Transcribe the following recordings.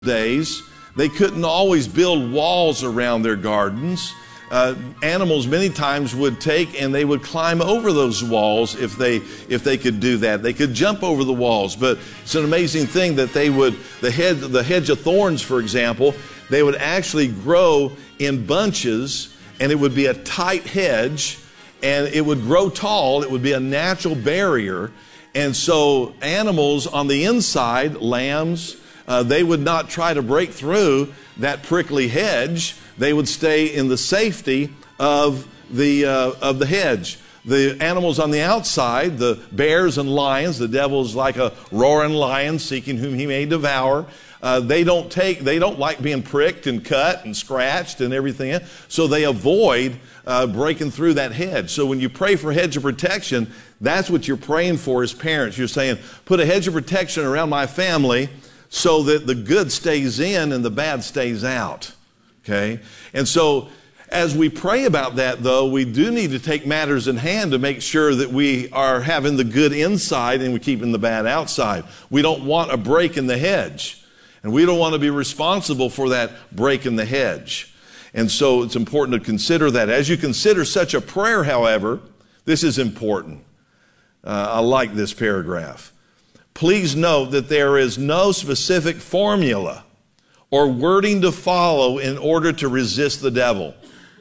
days, they couldn't always build walls around their gardens. Animals many times would take and they would climb over those walls if they could do that. They could jump over the walls, but it's an amazing thing that they would, the hedge of thorns, for example, they would actually grow in bunches, and it would be a tight hedge, and it would grow tall. It would be a natural barrier. And so animals on the inside, lambs, they would not try to break through that prickly hedge. They would stay in the safety of the hedge. The animals on the outside, the bears and lions, the devil's like a roaring lion seeking whom he may devour. They don't like being pricked and cut and scratched and everything else, so they avoid breaking through that hedge. So when you pray for hedge of protection, that's what you're praying for as parents. You're saying, put a hedge of protection around my family so that the good stays in and the bad stays out. Okay? And so as we pray about that, though, we do need to take matters in hand to make sure that we are having the good inside and we're keeping the bad outside. We don't want a break in the hedge, and we don't want to be responsible for that break in the hedge. And so it's important to consider that. As you consider such a prayer, however, this is important. I like this paragraph. Please note that there is no specific formula or wording to follow in order to resist the devil.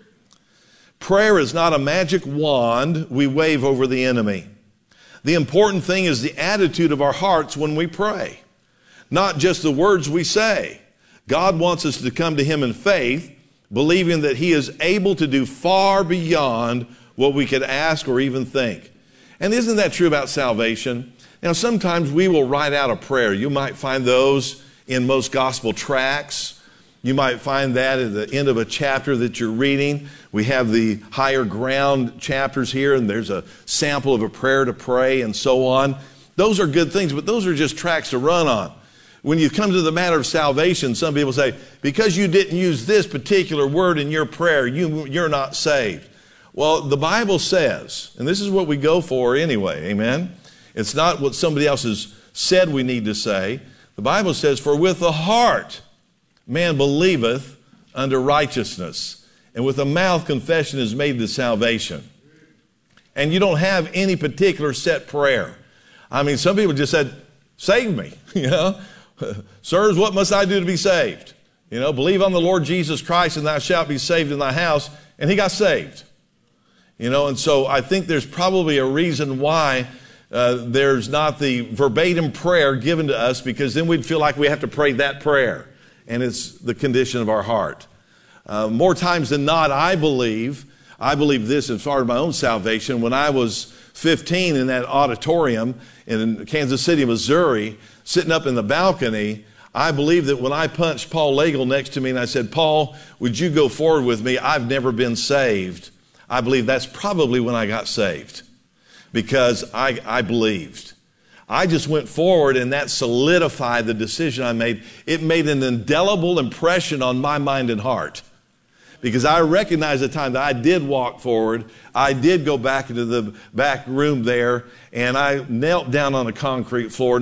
Prayer is not a magic wand we wave over the enemy. The important thing is the attitude of our hearts when we pray, not just the words we say. God wants us to come to Him in faith, believing that He is able to do far beyond what we could ask or even think. And isn't that true about salvation? Now, sometimes we will write out a prayer. You might find those in most gospel tracts. You might find that at the end of a chapter that you're reading. We have the higher ground chapters here, and there's a sample of a prayer to pray and so on. Those are good things, but those are just tracts to run on. When you come to the matter of salvation, some people say, because you didn't use this particular word in your prayer, you're not saved. Well, the Bible says, and this is what we go for anyway, amen? It's not what somebody else has said we need to say. The Bible says, for with the heart man believeth unto righteousness, and with the mouth confession is made to salvation. And you don't have any particular set prayer. I mean, some people just said, save me, Sirs, what must I do to be saved? Believe on the Lord Jesus Christ and thou shalt be saved in thy house. And he got saved. And so I think there's probably a reason why there's not the verbatim prayer given to us, because then we'd feel like we have to pray that prayer. And it's the condition of our heart. More times than not, I believe this as far as my own salvation. When I was 15 in that auditorium in Kansas City, Missouri, sitting up in the balcony, I believe that when I punched Paul Lagle next to me and I said, Paul, would you go forward with me? I've never been saved. I believe that's probably when I got saved, because I believed. I just went forward, and that solidified the decision I made. It made an indelible impression on my mind and heart, because I recognized the time that I did walk forward. I did go back into the back room there, and I knelt down on a concrete floor.